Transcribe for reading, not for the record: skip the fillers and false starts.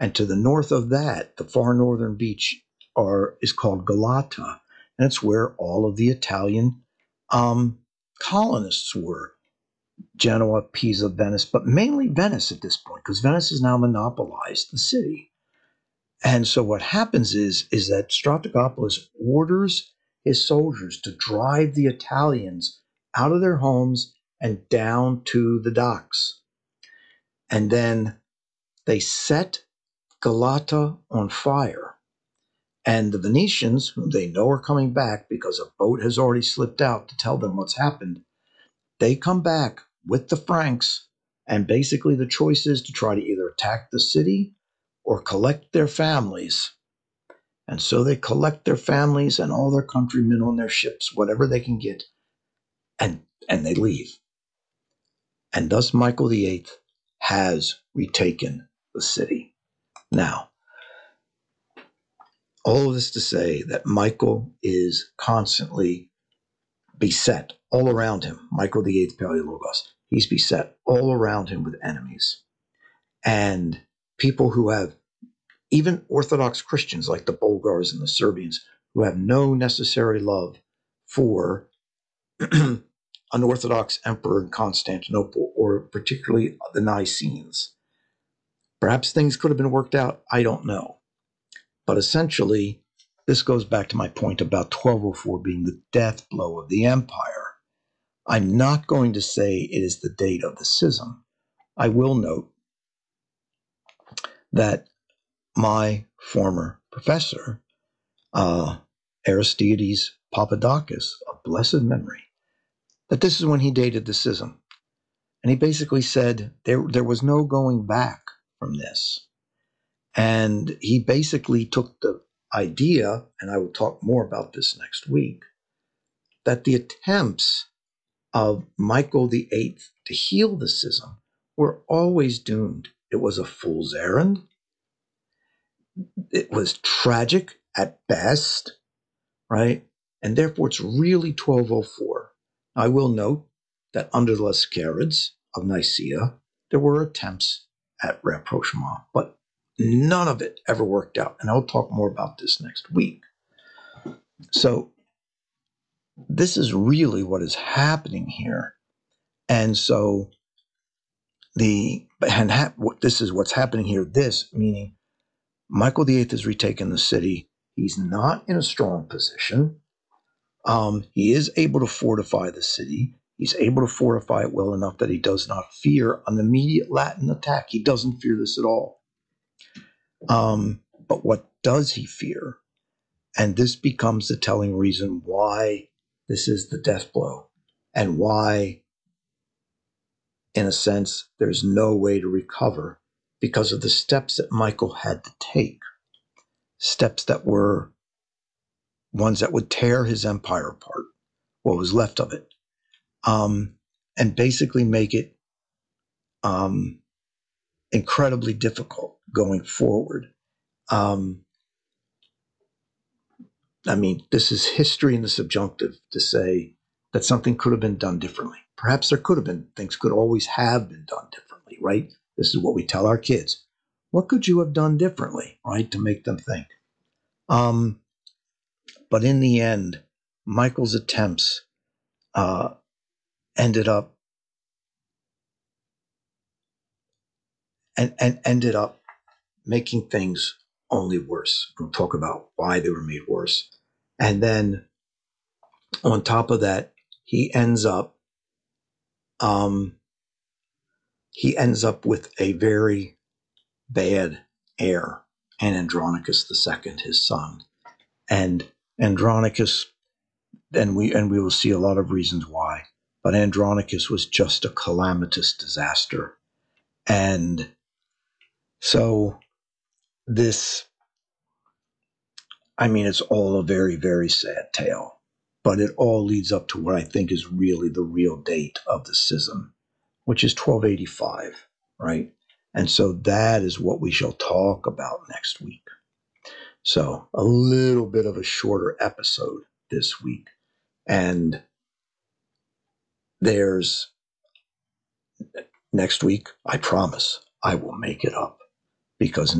And to the north of that, the far northern beach is called Galata, and it's where all of the Italian um, colonists were. Genoa, Pisa, Venice, but mainly Venice at this point, because Venice has now monopolized the city. And so what happens is that Stratogopolis orders his soldiers to drive the Italians out of their homes and down to the docks. And then they set Galata on fire. And the Venetians, whom they know are coming back because a boat has already slipped out to tell them what's happened, they come back with the Franks. And basically, the choice is to try to either attack the city or collect their families. And so they collect their families and all their countrymen on their ships, whatever they can get, and they leave. And thus, Michael VIII has retaken the city. Now, all of this to say that Michael is constantly beset all around him. Michael VIII Palaiologos, he's beset all around him with enemies. And people who have, even Orthodox Christians like the Bulgars and the Serbians, who have no necessary love for an Orthodox emperor in Constantinople, or particularly the Nicenes. Perhaps things could have been worked out, I don't know. But essentially, this goes back to my point about 1204 being the death blow of the empire. I'm not going to say it is the date of the schism. I will note that my former professor, Aristides Papadakis, of blessed memory, that this is when he dated the schism. And he basically said there was no going back from this. And he basically took the idea, and I will talk more about this next week, that the attempts of Michael VIII to heal the schism were always doomed. It was a fool's errand. It was tragic at best, right? And therefore, it's really 1204. I will note that under the Lascarids of Nicaea, there were attempts at rapprochement, but none of it ever worked out. And I'll talk more about this next week. So this is really what is happening here. And so this is what's happening here. This meaning Michael VIII has retaken the city. He's not in a strong position. He is able to fortify the city. He's able to fortify it well enough that he does not fear an immediate Latin attack. He doesn't fear this at all. But what does he fear? And this becomes the telling reason why this is the death blow, and why, in a sense, there's no way to recover because of the steps that Michael had to take. Steps that were ones that would tear his empire apart, what was left of it, and basically make it incredibly difficult going forward. I mean, this is history in the subjunctive to say that something could have been done differently. Perhaps there could have been. Things could always have been done differently, right? This is what we tell our kids. What could you have done differently, right, to make them think? But in the end, Michael's attempts ended up making things only worse. We'll talk about why they were made worse. And then on top of that, he ends up with a very bad heir, and Andronicus II, his son. And Andronicus, and we will see a lot of reasons why, but Andronicus was just a calamitous disaster. And so this, I mean, it's all a very, very sad tale, but it all leads up to what I think is really the real date of the schism, which is 1285, right? And so that is what we shall talk about next week. So a little bit of a shorter episode this week. And there's next week, I promise I will make it up, because